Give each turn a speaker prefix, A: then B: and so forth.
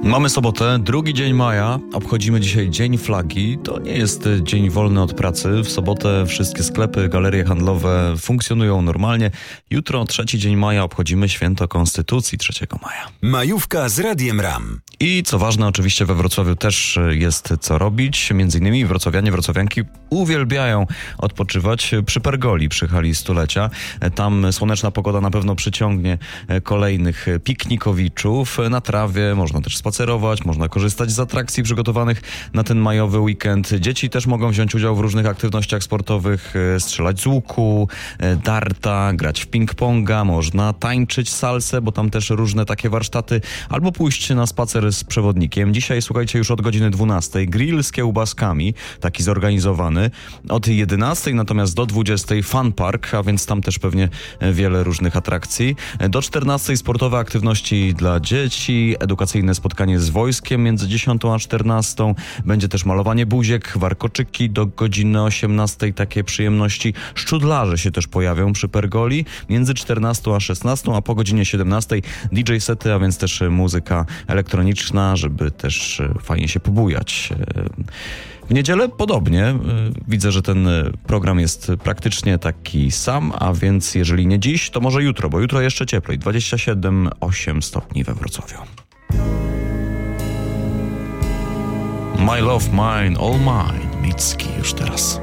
A: Mamy sobotę, drugi dzień maja, obchodzimy dzisiaj Dzień Flagi. To nie jest dzień wolny od pracy. W sobotę wszystkie sklepy, galerie handlowe funkcjonują normalnie. Jutro, trzeci dzień maja, obchodzimy Święto Konstytucji 3 maja.
B: Majówka z Radiem RAM.
A: I co ważne, oczywiście we Wrocławiu też jest co robić. Między innymi wrocławianie, wrocławianki uwielbiają odpoczywać przy Pergoli, przy hali stulecia. Tam słoneczna pogoda na pewno przyciągnie kolejnych piknikowiczów. Na trawie można też spacerować, można korzystać z atrakcji przygotowanych na ten majowy weekend. Dzieci też mogą wziąć udział w różnych aktywnościach sportowych, strzelać z łuku, darta, grać w ping-ponga, można tańczyć salsę, bo tam też różne takie warsztaty, albo pójść na spacer z przewodnikiem. Dzisiaj, słuchajcie, już od godziny 12 grill z kiełbaskami, taki zorganizowany. Od 11 natomiast do 20 fun park, a więc tam też pewnie wiele różnych atrakcji. Do 14 sportowe aktywności dla dzieci, edukacyjne spotkanie z wojskiem między 10 a 14. Będzie też malowanie buziek, warkoczyki do godziny 18. Takie przyjemności. Szczudlarze się też pojawią przy Pergoli między 14 a 16, a po godzinie 17 DJ sety, a więc też muzyka elektroniczna, żeby też fajnie się pobujać. W niedzielę podobnie. Widzę, że ten program jest praktycznie taki sam, a więc jeżeli nie dziś, to może jutro, bo jutro jeszcze cieplej. 27,8 stopni we Wrocławiu. My Love, Mine, All Mine. Micki już teraz.